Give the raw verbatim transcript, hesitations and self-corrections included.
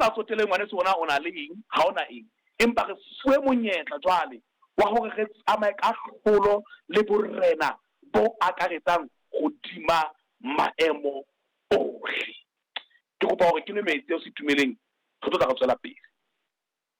sa sotele ngwane se ona o na le eng ha ona eng empa re fuwe monyetla jwale wa hore re tsamaye ka kgolo le borena bo akaretsang hodima maemo ohle ke go ba hore ke ne metsi o se tumeleng re tlo ka go tswela pele